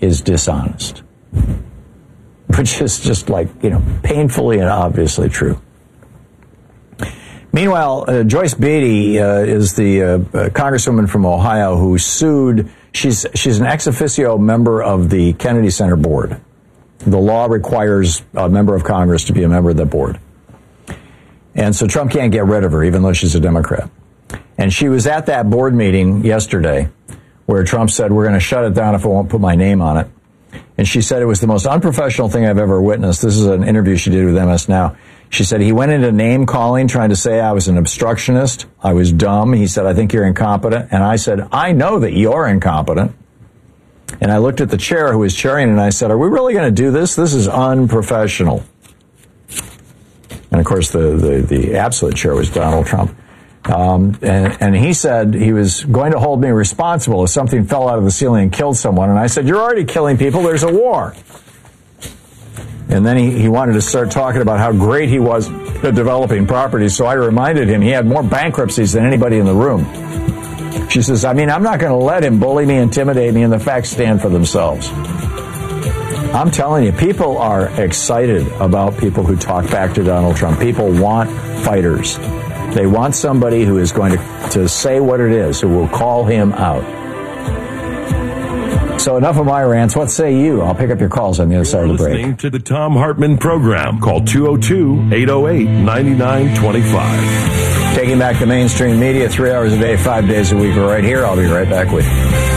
is dishonest, which is just like, painfully and obviously true. Meanwhile, Joyce Beatty is the congresswoman from Ohio who sued. She's an ex officio member of the Kennedy Center board. The law requires a member of Congress to be a member of the board. And so Trump can't get rid of her, even though she's a Democrat. And she was at that board meeting yesterday where Trump said, we're going to shut it down if I won't put my name on it. And she said it was the most unprofessional thing I've ever witnessed. This is an interview she did with MS Now. She said, he went into name calling, trying to say I was an obstructionist. I was dumb. He said, I think you're incompetent. And I said, I know that you're incompetent. And I looked at the chair who was chairing and I said, are we really going to do this? This is unprofessional. And of course, the absolute chair was Donald Trump. And he said he was going to hold me responsible if something fell out of the ceiling and killed someone. And I said, you're already killing people. There's a war. And then he wanted to start talking about how great he was at developing properties. So I reminded him he had more bankruptcies than anybody in the room. She says, I'm not going to let him bully me, intimidate me, and the facts stand for themselves. I'm telling you, people are excited about people who talk back to Donald Trump. People want fighters. They want somebody who is going to say what it is, who will call him out. So enough of my rants. What say you? I'll pick up your calls on the other side of the break. Listening to the Thom Hartmann program. Call 202-808-9925. Taking back the mainstream media 3 hours a day, 5 days a week, right here. I'll be right back with you.